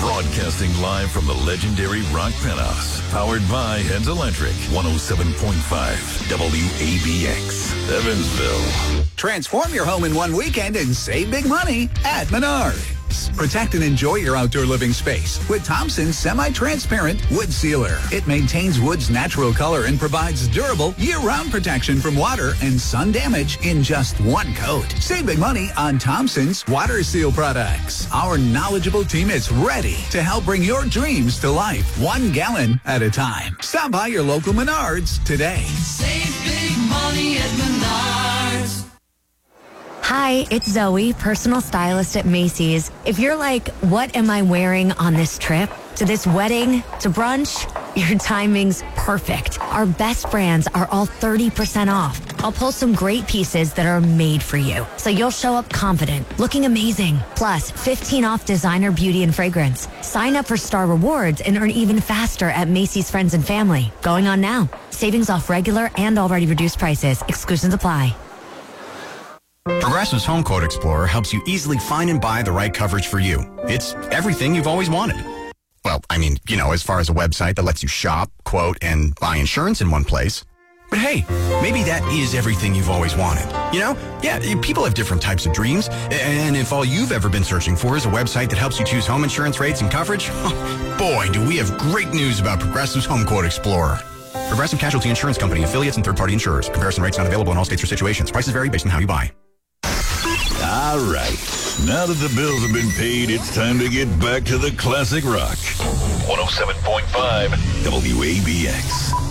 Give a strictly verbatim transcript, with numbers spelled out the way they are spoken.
Broadcasting live from the legendary Rock Penthouse. Powered by Heads Electric. one oh seven point five W A B X. Evansville. Transform your home in one weekend and save big money at Menards. Protect and enjoy your outdoor living space with Thompson's semi-transparent wood sealer. It maintains wood's natural color and provides durable year-round protection from water and sun damage in just one coat. Save big money on Thompson's water seal products. Our knowledgeable team is ready to help bring your dreams to life, one gallon at a time. Stop by your local Menards today. Save big money at Menards. Hi, it's Zoe, personal stylist at Macy's. If you're like, what am I wearing on this trip? To this wedding? To brunch? Your timing's perfect. Our best brands are all thirty percent off. I'll pull some great pieces that are made for you, so you'll show up confident, looking amazing. Plus, fifteen off designer beauty and fragrance. Sign up for Star Rewards and earn even faster at Macy's Friends and Family. Going on now. Savings off regular and already reduced prices. Exclusions apply. Progressive's Home Quote Explorer helps you easily find and buy the right coverage for you. It's everything you've always wanted. Well, I mean, you know, as far as a website that lets you shop, quote, and buy insurance in one place. But hey, maybe that is everything you've always wanted. You know? Yeah, people have different types of dreams. And if all you've ever been searching for is a website that helps you choose home insurance rates and coverage, boy, do we have great news about Progressive's Home Quote Explorer. Progressive Casualty Insurance Company, affiliates, and third-party insurers. Comparison rates not available in all states or situations. Prices vary based on how you buy. All right. Now that the bills have been paid, it's time to get back to the classic rock. one oh seven point five W A B X.